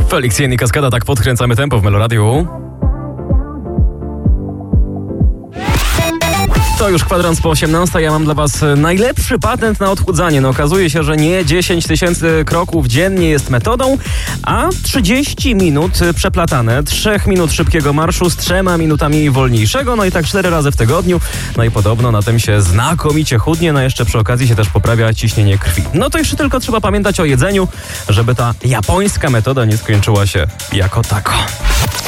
Felix Jen i Kaskada, tak podkręcamy tempo w Meloradiu. To już kwadrans po 18. Ja mam dla Was najlepszy patent na odchudzanie. No okazuje się, że nie 10 000 kroków dziennie jest metodą, a 30 minut przeplatane. 3 minut szybkiego marszu z 3 minutami wolniejszego. No i tak 4 razy w tygodniu. No i podobno na tym się znakomicie chudnie. No jeszcze przy okazji się też poprawia ciśnienie krwi. No to jeszcze tylko trzeba pamiętać o jedzeniu, żeby ta japońska metoda nie skończyła się jako tako.